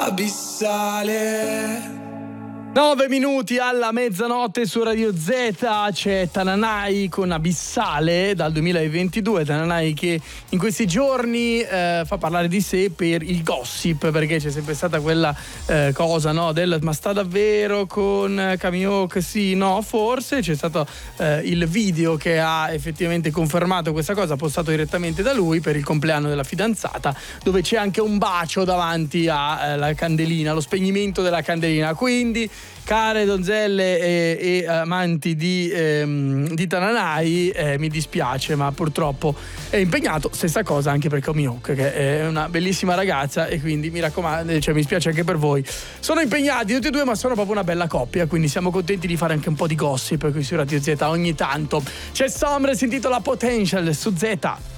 abissale. 9 minuti alla mezzanotte su Radio Z, c'è Tananai con Abissale dal 2022. Tananai che in questi giorni fa parlare di sé per il gossip, perché c'è sempre stata quella cosa, no, del ma sta davvero con Kamiyok? Sì, no, forse. C'è stato il video che ha effettivamente confermato questa cosa, postato direttamente da lui per il compleanno della fidanzata, dove c'è anche un bacio davanti alla candelina, lo spegnimento della candelina. Quindi, care donzelle e amanti di Tananai, mi dispiace, ma purtroppo è impegnato. Stessa cosa anche per Kamiyok, che è una bellissima ragazza, e quindi mi raccomando, cioè mi spiace anche per voi. Sono impegnati tutti e due, ma sono proprio una bella coppia, quindi siamo contenti di fare anche un po' di gossip qui su Radio Z ogni tanto. C'è Sommer, si intitola Potential su Z.